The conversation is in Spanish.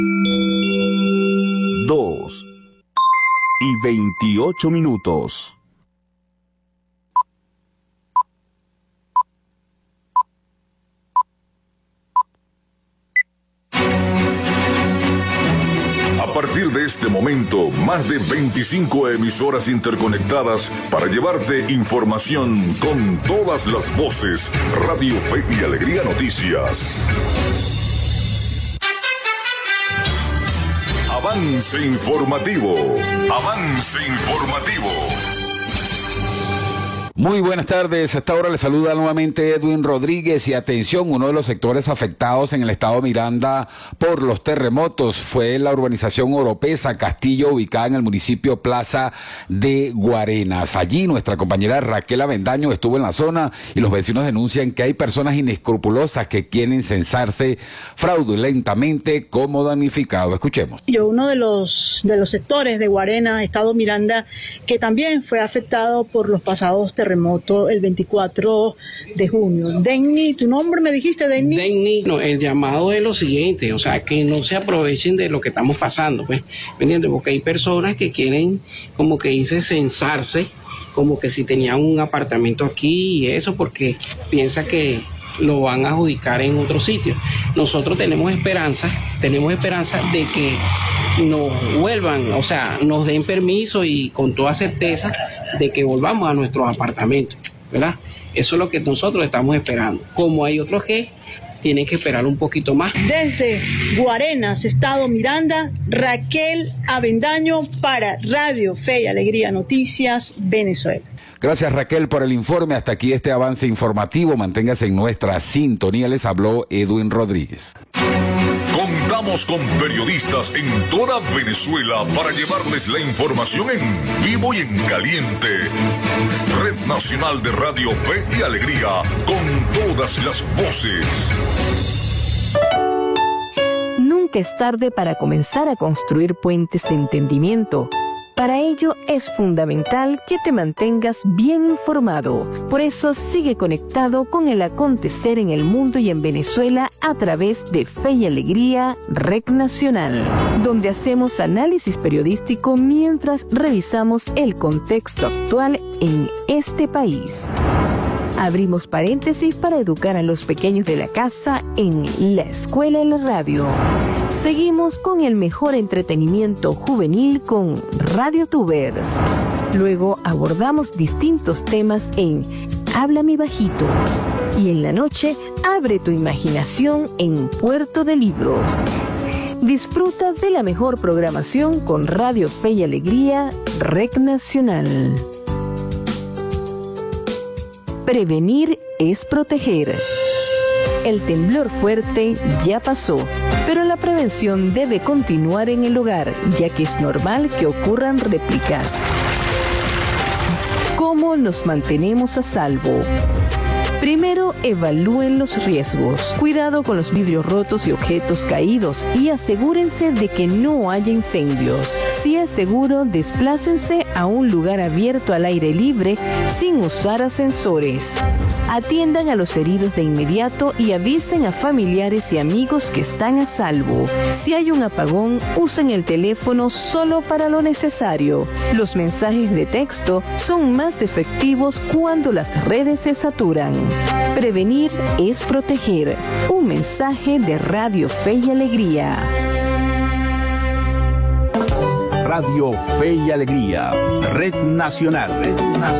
2:28. A partir de este momento, más de 25 emisoras interconectadas para llevarte información con todas las voces. Radio Fe y Alegría Noticias. Avance informativo. Avance informativo. Muy buenas tardes, a esta hora le saluda nuevamente Edwin Rodríguez y atención, uno de los sectores afectados en el estado Miranda por los terremotos fue la urbanización Oropesa Castillo, ubicada en el municipio Plaza de Guarenas. Allí nuestra compañera Raquel Avendaño estuvo en la zona y los vecinos denuncian que hay personas inescrupulosas que quieren censarse fraudulentamente como damnificado. Escuchemos. Uno de los sectores de Guarenas, estado Miranda, que también fue afectado por los pasados terremoto el 24 de junio. Denny, ¿tu nombre me dijiste, Denny? Denny, no, el llamado es lo siguiente, o sea, que no se aprovechen de lo que estamos pasando, pues, ¿me entiendes? Porque hay personas que quieren como que irse censarse, como que si tenían un apartamento aquí y eso, porque piensa que lo van a adjudicar en otro sitio. Nosotros tenemos esperanza de que nos vuelvan, o sea, nos den permiso y con toda certeza de que volvamos a nuestros apartamentos, ¿verdad? Eso es lo que nosotros estamos esperando. Como hay otros que tienen que esperar un poquito más. Desde Guarenas, estado Miranda, Raquel Avendaño para Radio Fe y Alegría Noticias, Venezuela. Gracias, Raquel, por el informe. Hasta aquí este avance informativo. Manténgase en nuestra sintonía. Les habló Edwin Rodríguez. Contamos con periodistas en toda Venezuela para llevarles la información en vivo y en caliente. Red Nacional de Radio Fe y Alegría, con todas las voces. Nunca es tarde para comenzar a construir puentes de entendimiento. Para ello es fundamental que te mantengas bien informado. Por eso sigue conectado con el acontecer en el mundo y en Venezuela a través de Fe y Alegría, Red Nacional, donde hacemos análisis periodístico mientras revisamos el contexto actual en este país. Abrimos paréntesis para educar a los pequeños de la casa en la escuela y la radio. Seguimos con el mejor entretenimiento juvenil con RadioTubers. Luego abordamos distintos temas en Háblame Bajito. Y en la noche, abre tu imaginación en Puerto de Libros. Disfruta de la mejor programación con Radio Fe y Alegría, Red Nacional. Prevenir es proteger. El temblor fuerte ya pasó, pero la prevención debe continuar en el hogar, ya que es normal que ocurran réplicas. ¿Cómo nos mantenemos a salvo? Primero, evalúen los riesgos. Cuidado con los vidrios rotos y objetos caídos y asegúrense de que no haya incendios. Si es seguro, desplácense a un lugar abierto al aire libre sin usar ascensores. Atiendan a los heridos de inmediato y avisen a familiares y amigos que están a salvo. Si hay un apagón, usen el teléfono solo para lo necesario. Los mensajes de texto son más efectivos cuando las redes se saturan. Prevenir es proteger. Un mensaje de Radio Fe y Alegría. Radio Fe y Alegría, Red Nacional.